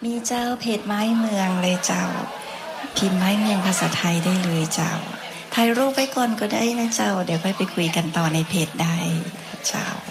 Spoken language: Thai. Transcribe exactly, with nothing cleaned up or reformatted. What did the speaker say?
มีเจ้าเพจไม้เมืองเลยเจ้าพิมพ์ไม้เมืองภาษาไทยได้เลยเจ้าถ่ายรูปไว้ก่อนก็ได้นะเจ้าเดี๋ยวค่อยไปคุยกันต่อในเพจได้เจ้า